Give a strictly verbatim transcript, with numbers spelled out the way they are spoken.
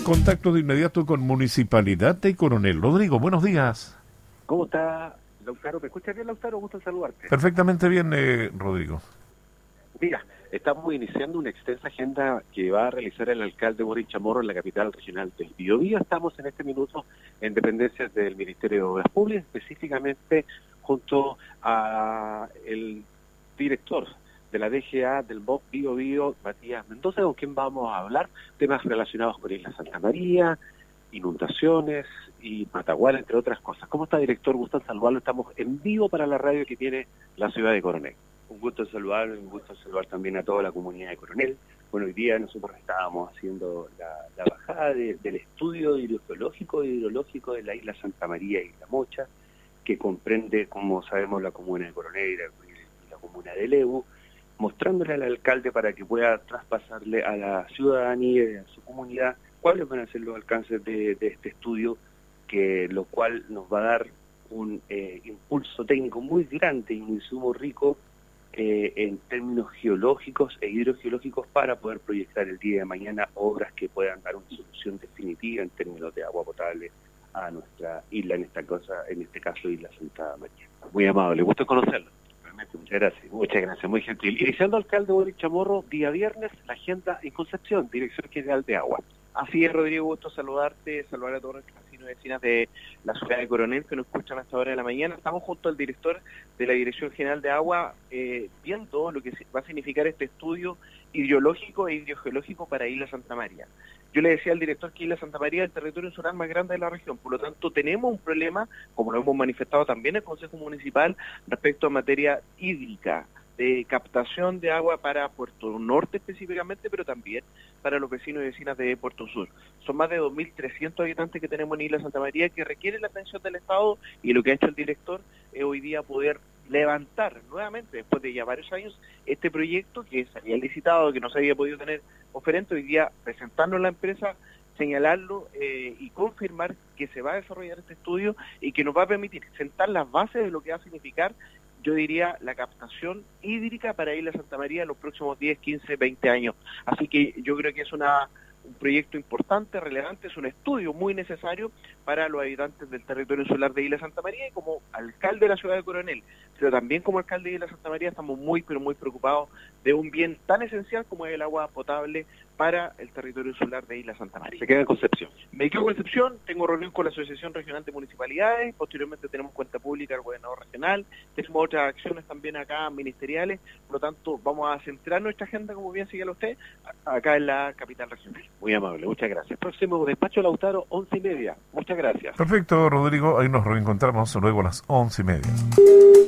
contacto de inmediato con Municipalidad de Coronel. Rodrigo, buenos días. ¿Cómo está, Lautaro? ¿Me escuchas bien, Lautaro? Gusto en saludarte. Perfectamente bien, eh, Rodrigo. Mira, estamos iniciando una extensa agenda que va a realizar el alcalde Boric Chamorro en la capital regional del Biobío. Estamos en este minuto en dependencias del Ministerio de Obras Públicas, específicamente junto a el director de la D G A del B O P Biobío, Matías Mendoza, con quien vamos a hablar temas relacionados con Isla Santa María, inundaciones y Matagual, entre otras cosas. ¿Cómo está, director? Gusto en saludarlo. Estamos en vivo para la radio que tiene la ciudad de Coronel. Un gusto saludar, un gusto saludar también a toda la comunidad de Coronel. Bueno, hoy día nosotros estábamos haciendo la, la bajada de, del estudio hidrogeológico e hidrológico de la isla Santa María y la Mocha, que comprende, como sabemos, la comuna de Coronel y la, y la comuna de Lebu, mostrándole al alcalde para que pueda traspasarle a la ciudadanía y a su comunidad cuáles van a ser los alcances de, de este estudio, que lo cual nos va a dar un eh, impulso técnico muy grande y un insumo rico eh, en términos geológicos e hidrogeológicos para poder proyectar el día de mañana obras que puedan dar una solución definitiva en términos de agua potable a nuestra isla, en esta cosa, en este caso Isla Santa María. Muy amable, gusto conocerlo. Realmente, muchas gracias. Muchas gracias, muy gentil. Iniciando, alcalde Boric Chamorro, día viernes, la agenda en Concepción, Dirección General de Agua. Así es, Rodrigo, gusto saludarte, saludar a todos nuestros vecinos y vecinas de la ciudad de Coronel que nos escuchan a esta hora de la mañana. Estamos junto al director de la Dirección General de Agua eh, viendo lo que va a significar este estudio hidrológico e hidrogeológico para Isla Santa María. Yo le decía al director que Isla Santa María es el territorio insular más grande de la región, por lo tanto tenemos un problema, como lo hemos manifestado también en el Consejo Municipal, respecto a materia hídrica, de captación de agua para Puerto Norte específicamente, pero también para los vecinos y vecinas de Puerto Sur. Son más de dos mil trescientos habitantes que tenemos en Isla Santa María que requieren la atención del Estado, y lo que ha hecho el director es hoy día poder levantar nuevamente, después de ya varios años, este proyecto que se había licitado, que no se había podido tener oferente, hoy día presentarlo a la empresa, señalarlo eh, y confirmar que se va a desarrollar este estudio y que nos va a permitir sentar las bases de lo que va a significar, yo diría, la captación hídrica para Isla Santa María en los próximos diez, quince, veinte años. Así que yo creo que es una, un proyecto importante, relevante, es un estudio muy necesario para los habitantes del territorio insular de Isla Santa María, y como alcalde de la ciudad de Coronel, pero también como alcalde de Isla Santa María estamos muy, pero muy preocupados de un bien tan esencial como es el agua potable para el territorio insular de Isla Santa María. Se queda en Concepción. Me quedo en Concepción, tengo reunión con la Asociación Regional de Municipalidades, posteriormente tenemos cuenta pública del gobernador regional, tenemos otras acciones también acá ministeriales, por lo tanto vamos a centrar nuestra agenda, como bien señala usted, acá en la capital regional. Muy amable, muchas gracias. Próximo despacho, Lautaro, once y media. Muchas gracias. Perfecto, Rodrigo, ahí nos reencontramos luego a las once y media.